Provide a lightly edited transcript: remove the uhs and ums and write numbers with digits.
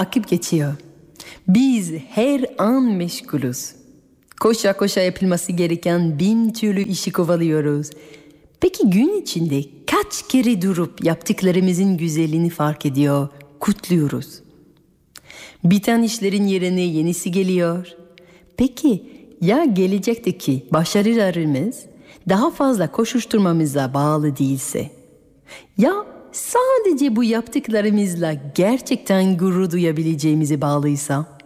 akıp geçiyor. Biz her an meşgulüz. Koşa koşa yapılması gereken 1000 türlü işi kovalıyoruz. Peki gün içinde kaç kere durup yaptıklarımızın güzelliğini fark ediyor, kutluyoruz? Biten işlerin yerine yenisi geliyor. Peki ya gelecekteki başarılarımız daha fazla koşuşturmamıza bağlı değilse? Ya sadece bu yaptıklarımızla gerçekten gurur duyabileceğimize bağlıysa?